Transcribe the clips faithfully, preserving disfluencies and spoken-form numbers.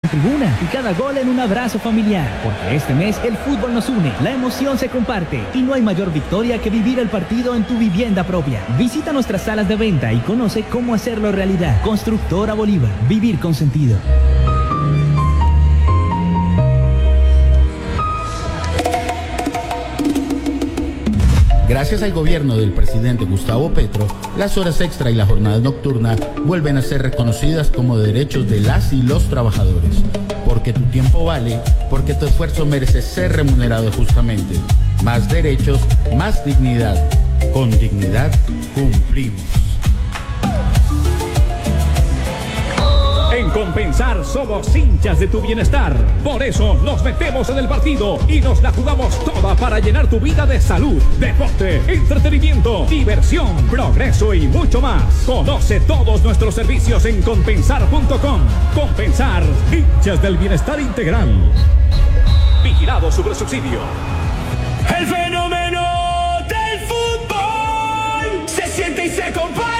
tribuna y cada gol en un abrazo familiar. Porque este mes el fútbol nos une, la emoción se comparte y no hay mayor victoria que vivir el partido en tu vivienda propia. Visita nuestras salas de venta y conoce cómo hacerlo realidad. Constructora Bolívar, vivir con sentido. Gracias al gobierno del presidente Gustavo Petro, las horas extra y la jornada nocturna vuelven a ser reconocidas como derechos de las y los trabajadores. Porque tu tiempo vale, porque tu esfuerzo merece ser remunerado justamente. Más derechos, más dignidad. Con dignidad cumplimos. En Compensar somos hinchas de tu bienestar. Por eso nos metemos en el partido y nos la jugamos toda para llenar tu vida de salud, deporte, entretenimiento, diversión, progreso y mucho más. Conoce todos nuestros servicios en compensar punto com. Compensar, hinchas del bienestar integral. Vigilado Supersubsidio. El fenómeno del fútbol se siente y se comparte.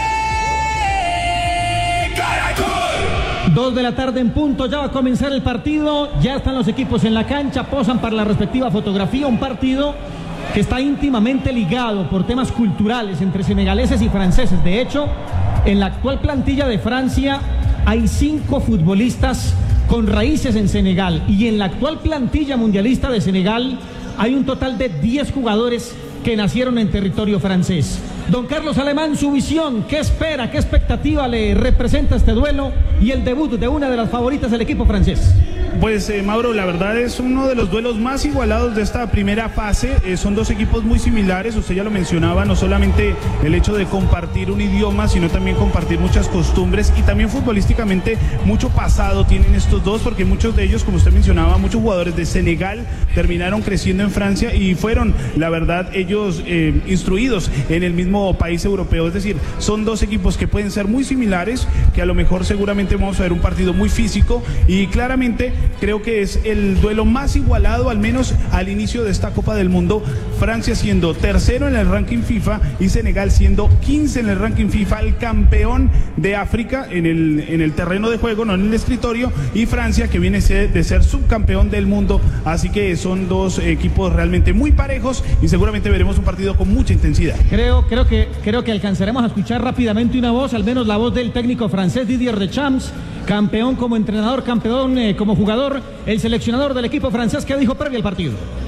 Dos de la tarde en punto, ya va a comenzar el partido, ya están los equipos en la cancha, posan para la respectiva fotografía, un partido que está íntimamente ligado por temas culturales entre senegaleses y franceses. De hecho, en la actual plantilla de Francia hay cinco futbolistas con raíces en Senegal y en la actual plantilla mundialista de Senegal hay un total de diez jugadores que nacieron en territorio francés. Don Carlos Alemán, su visión, ¿qué espera, qué expectativa le representa este duelo y el debut de una de las favoritas del equipo francés? Pues eh, Mauro, la verdad es uno de los duelos más igualados de esta primera fase. Eh, son dos equipos muy similares, usted ya lo mencionaba, no solamente el hecho de compartir un idioma, sino también compartir muchas costumbres y también futbolísticamente mucho pasado tienen estos dos, porque muchos de ellos, como usted mencionaba, muchos jugadores de Senegal terminaron creciendo en Francia y fueron, la verdad, ellos eh, instruidos en el mismo país europeo. Es decir, son dos equipos que pueden ser muy similares, que a lo mejor seguramente vamos a ver un partido muy físico y claramente creo que es el duelo más igualado, al menos al inicio de esta Copa del Mundo. Francia siendo tercero en el ranking FIFA y Senegal siendo quince en el ranking FIFA, el campeón de África en el, en el terreno de juego, no en el escritorio, y Francia que viene de ser subcampeón del mundo. Así que son dos equipos realmente muy parejos y seguramente veremos un partido con mucha intensidad. Creo, creo que, creo que alcanzaremos a escuchar rápidamente una voz, al menos la voz del técnico francés Didier Deschamps, campeón como entrenador, campeón eh, como jugador, el seleccionador del equipo francés, que dijo previo al partido.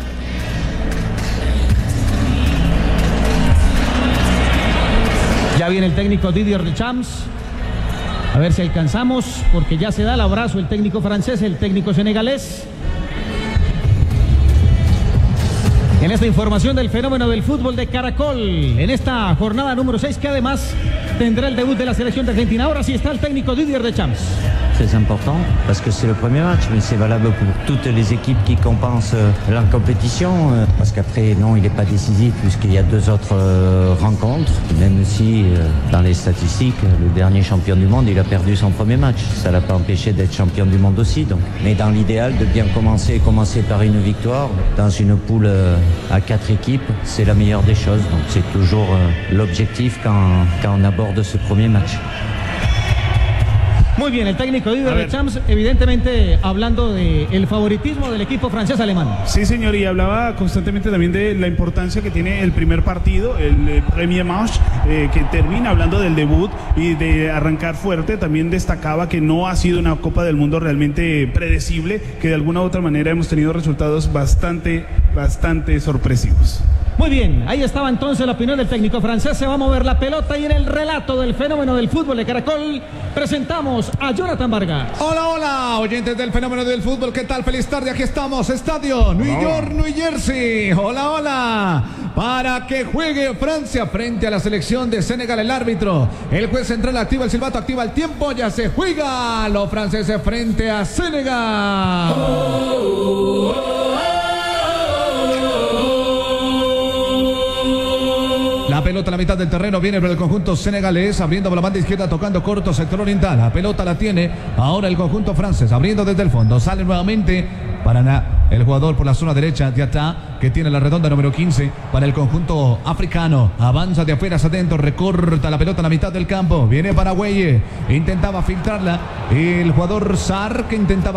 Ya viene el técnico Didier Deschamps. A ver si alcanzamos, porque ya se da el abrazo el técnico francés, el técnico senegalés. En esta información del fenómeno del fútbol de Caracol, en esta jornada número seis, que además tendrá el debut de la selección de Argentina. Ahora sí está el técnico Didier Deschamps. Très important parce que c'est le premier match, mais c'est valable pour toutes les équipes qui compensent la compétition, parce qu'après non, il n'est pas décisif puisqu'il y a deux autres euh, rencontres, même si euh, dans les statistiques le dernier champion du monde il a perdu son premier match, ça l'a pas empêché d'être champion du monde aussi, donc. Mais dans l'idéal de bien commencer, commencer par une victoire dans une poule euh, à quatre équipes, c'est la meilleure des choses, donc c'est toujours euh, l'objectif quand, quand on aborde ce premier match. Muy bien, el técnico Didier Deschamps, evidentemente hablando del favoritismo del equipo francés alemán. Sí, señor, y hablaba constantemente también de la importancia que tiene el primer partido, el eh, Premier Match, eh, que termina hablando del debut y de arrancar fuerte. También destacaba que no ha sido una Copa del Mundo realmente predecible, que de alguna u otra manera hemos tenido resultados bastante, bastante sorpresivos. Muy bien, ahí estaba entonces la opinión del técnico francés. Se va a mover la pelota y en el relato del fenómeno del fútbol de Caracol presentamos a Jonathan Vargas. Hola, hola, oyentes del fenómeno del fútbol, ¿qué tal? Feliz tarde, aquí estamos, Estadio New York, New Jersey. Hola, hola. Para que juegue Francia frente a la selección de Senegal, el árbitro, el juez central activa el silbato, activa el tiempo, ya se juega los franceses frente a Senegal. Oh, oh, oh. La pelota a la mitad del terreno viene por el conjunto senegalés, abriendo por la banda izquierda, tocando corto, sector oriental. La pelota la tiene ahora el conjunto francés, abriendo desde el fondo. Sale nuevamente para el jugador por la zona derecha, Diatta, que tiene la redonda número quince para el conjunto africano. Avanza de afuera hacia adentro, recorta la pelota a la mitad del campo. Viene Paraguay, intentaba filtrarla el jugador Sarr, que intentaba